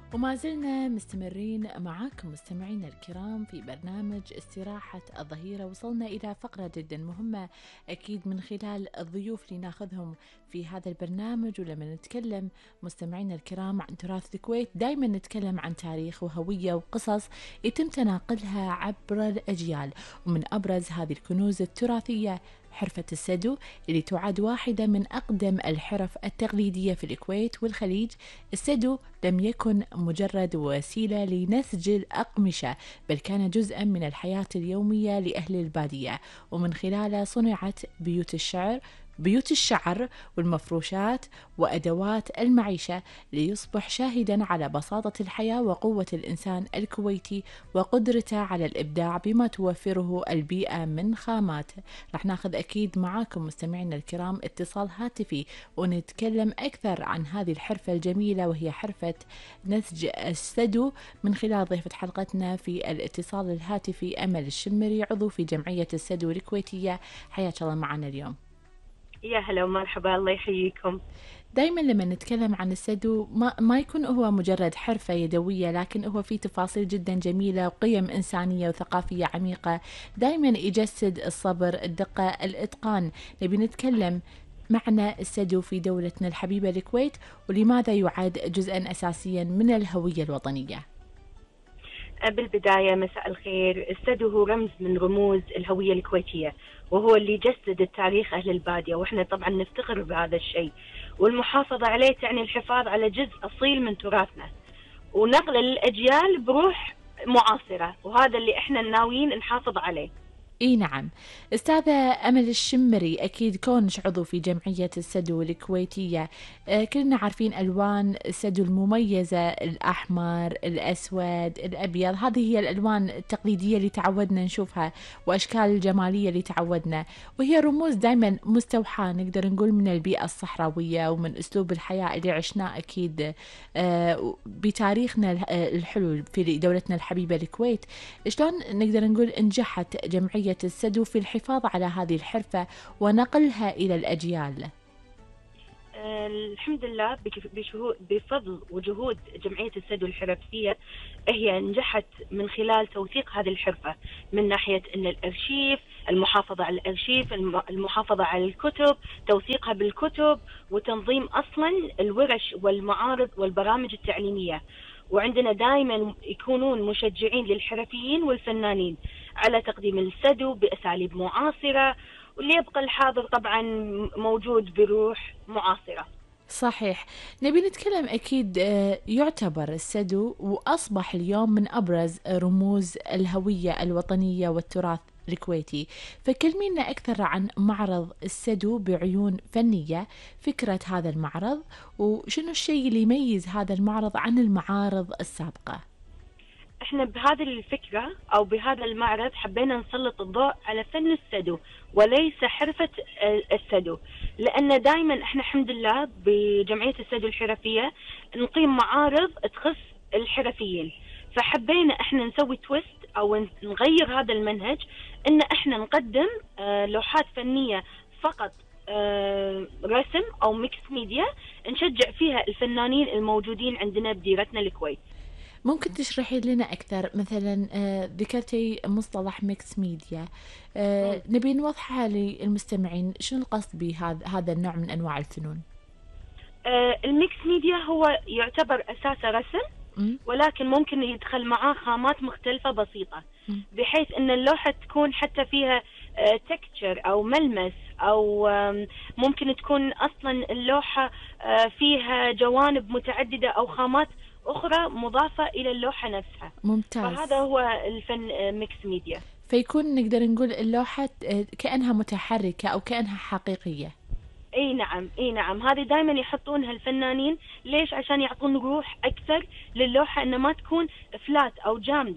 وما زلنا مستمرين معاكم مستمعينا الكرام في برنامج استراحة الظهيرة. وصلنا إلى فقرة جدا مهمة أكيد من خلال الضيوف اللي ناخذهم في هذا البرنامج. ولما نتكلم مستمعينا الكرام عن تراث الكويت دايما نتكلم عن تاريخ وهوية وقصص يتم تناقلها عبر الأجيال. ومن أبرز هذه الكنوز التراثية حرفة السدو اللي تعد واحدة من أقدم الحرف التقليدية في الكويت والخليج. السدو لم يكن مجرد وسيلة لنسج الأقمشة، بل كان جزءا من الحياة اليومية لأهل البادية، ومن خلاله صنعت بيوت الشعر والمفروشات وأدوات المعيشة، ليصبح شاهدا على بساطة الحياة وقوة الإنسان الكويتي وقدرته على الإبداع بما توفره البيئة من خامات. رح ناخذ أكيد معاكم مستمعينا الكرام اتصال هاتفي ونتكلم أكثر عن هذه الحرفة الجميلة وهي حرفة نسج السدو من خلال ضيفة حلقتنا في الاتصال الهاتفي أمل الشمري، عضو في جمعية السدو الكويتية. حياك الله معنا اليوم. يا هلا ومرحبا، الله يحييكم. دايما لما نتكلم عن السدو ما يكون هو مجرد حرفة يدوية، لكن هو فيه تفاصيل جدا جميلة وقيم إنسانية وثقافية عميقة. دايما يجسد الصبر، الدقة، الإتقان. نبي نتكلم معنى السدو في دولتنا الحبيبة الكويت، ولماذا يعد جزءا أساسيا من الهوية الوطنية. بالبداية مساء الخير. السدو هو رمز من رموز الهوية الكويتية، وهو اللي يجسد التاريخ أهل البادية، وإحنا طبعا نفتخر بهذا الشيء، والمحافظة عليه تعني الحفاظ على جزء أصيل من تراثنا ونقله للأجيال بروح معاصرة، وهذا اللي إحنا ناويين نحافظ عليه. اي نعم. استاذة امل الشمري، اكيد كونش عضو في جمعية السدو الكويتية، كلنا عارفين الوان السدو المميزة، الاحمر، الاسود، الابيض. هذه هي الالوان التقليدية اللي تعودنا نشوفها واشكال الجمالية اللي تعودنا، وهي رموز دائما مستوحاة نقدر نقول من البيئة الصحراوية ومن اسلوب الحياة اللي عشناه اكيد بتاريخنا الحلو في دولتنا الحبيبة الكويت. شلون نقدر نقول نجحت جمعية السدو في الحفاظ على هذه الحرفة ونقلها إلى الأجيال؟ الحمد لله بفضل وجهود جمعية السدو الحرفية، هي نجحت من خلال توثيق هذه الحرفة من ناحية أن الأرشيف، المحافظة على الأرشيف، المحافظة على الكتب، توثيقها بالكتب، وتنظيم أصلا الورش والمعارض والبرامج التعليمية. وعندنا دائما يكونون مشجعين للحرفيين والفنانين على تقديم السدو بأساليب معاصرة، واللي يبقى الحاضر طبعا موجود بروح معاصرة. صحيح. نبي نتكلم أكيد، يعتبر السدو وأصبح اليوم من أبرز رموز الهوية الوطنية والتراث الكويتي. فكلمينا أكثر عن معرض السدو بعيون فنية، فكرة هذا المعرض وشنو الشيء اللي يميز هذا المعرض عن المعارض السابقة. احنا بهذه الفكرة او بهذا المعرض حبينا نسلط الضوء على فن السدو وليس حرفة السدو، لان دائما احنا الحمد لله بجمعية السدو الحرفية نقيم معارض تخص الحرفيين، فحبينا احنا نسوي تويست او نغير هذا المنهج، ان احنا نقدم لوحات فنية فقط رسم او ميكس ميديا، نشجع فيها الفنانين الموجودين عندنا بديرتنا الكويت. ممكن تشرحي لنا أكثر؟ مثلا ذكرتي مصطلح ميكس ميديا، نبي نوضحها للمستمعين شنو القصد بهذا النوع من أنواع الفنون. الميكس ميديا هو يعتبر أساسه رسم، ولكن ممكن يدخل معاه خامات مختلفة بسيطة، بحيث أن اللوحة تكون حتى فيها تكتشر أو ملمس، أو ممكن تكون أصلا اللوحة فيها جوانب متعددة أو خامات أخرى مضافة إلى اللوحة نفسها. ممتاز. فهذا هو الفن ميكس ميديا. فيكون نقدر نقول اللوحة كأنها متحركة أو كأنها حقيقية. اي نعم، هذه دائما يحطونها الفنانين. ليش؟ عشان يعطون روح اكثر للوحة، انه ما تكون فلات او جامدة.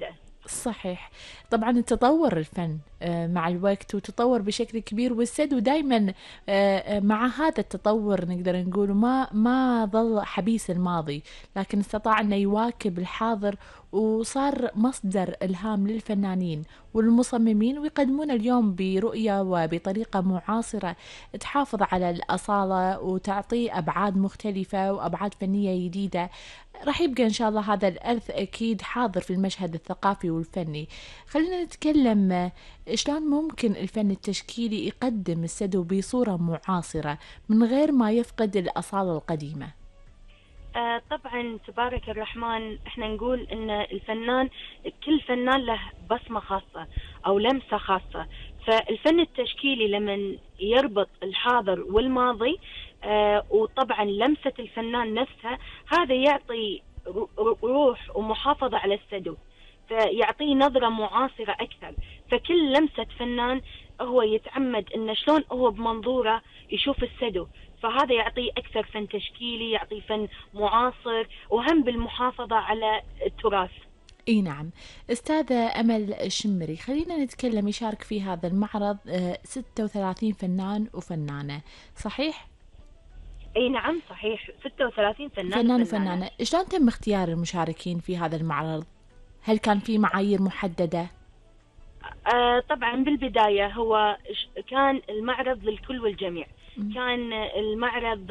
صحيح. طبعا تطور الفن مع الوقت وتطور بشكل كبير، والسدو دائما مع هذا التطور نقدر نقول ما ظل حبيس الماضي، لكن استطاع أنه يواكب الحاضر، وصار مصدر إلهام للفنانين والمصممين، ويقدمون اليوم برؤية وبطريقة معاصرة تحافظ على الأصالة وتعطي أبعاد مختلفة وأبعاد فنية جديدة. راح يبقى إن شاء الله هذا الإرث أكيد حاضر في المشهد الثقافي والفني. خلينا نتكلم شلون ممكن الفن التشكيلي يقدم السدو بصورة معاصرة من غير ما يفقد الأصالة القديمة. طبعا تبارك الرحمن، احنا نقول ان الفنان، كل فنان له بصمة خاصة او لمسة خاصة. فالفن التشكيلي لمن يربط الحاضر والماضي، وطبعا لمسة الفنان نفسها، هذا يعطي روح ومحافظة على السدو، فيعطيه نظرة معاصرة أكثر. فكل لمسة فنان هو يتعمد إنه شلون هو بمنظوره يشوف السدو، فهذا يعطيه أكثر فن تشكيلي، يعطيه فن معاصر، وهم بالمحافظة على التراث. اي نعم. استاذة امل الشمري، خلينا نتكلم، يشارك في هذا المعرض 36 فنان وفنانة، صحيح؟ اي نعم صحيح، 36 فنان وفنانة. شلون تم اختيار المشاركين في هذا المعرض؟ هل كان في معايير محددة؟ طبعا بالبداية هو كان المعرض للكل والجميع. كان المعرض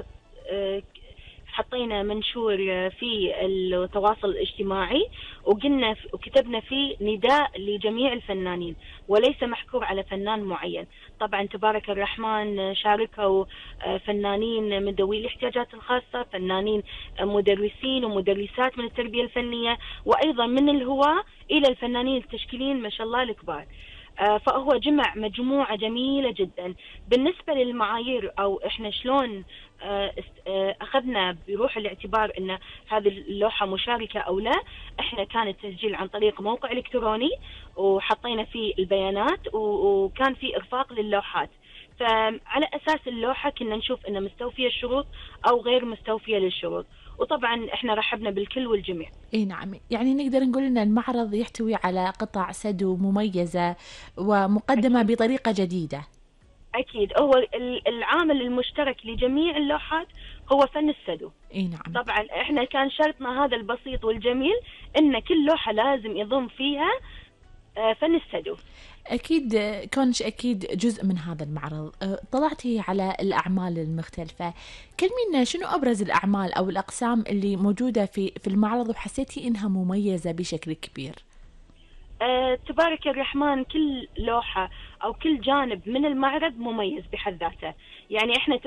حطينا منشور في التواصل الاجتماعي، وقلنا وكتبنا فيه نداء لجميع الفنانين وليس محكور على فنان معين. طبعا تبارك الرحمن شاركوا فنانين من ذوي الاحتياجات الخاصة، فنانين مدرسين ومدرسات من التربية الفنية، وأيضا من الهواة إلى الفنانين التشكيليين ما شاء الله الكبار. فهو جمع مجموعة جميلة جدا. بالنسبة للمعايير أو إحنا شلون أخذنا بروح الاعتبار أن هذه اللوحة مشاركة أو لا، إحنا كان التسجيل عن طريق موقع إلكتروني، وحطينا فيه البيانات، وكان فيه إرفاق للوحات. فعلى أساس اللوحة كنا نشوف أنها مستوفية الشروط أو غير مستوفية للشروط، وطبعا احنا رحبنا بالكل والجميع. اي نعم. يعني نقدر نقول ان المعرض يحتوي على قطع سدو مميزة ومقدمة أكيد بطريقة جديدة. اكيد، هو العامل المشترك لجميع اللوحات هو فن السدو. اي نعم. طبعا احنا كان شرطنا هذا البسيط والجميل، ان كل لوحة لازم يضم فيها فن السدو. أكيد كونش أكيد جزء من هذا المعرض، طلعتي على الأعمال المختلفة، كلمينا شنو أبرز الأعمال أو الأقسام اللي موجودة في المعرض وحسيتي إنها مميزة بشكل كبير؟ تبارك الرحمن، كل لوحة أو كل جانب من المعرض مميز بحد ذاته. يعني إحنا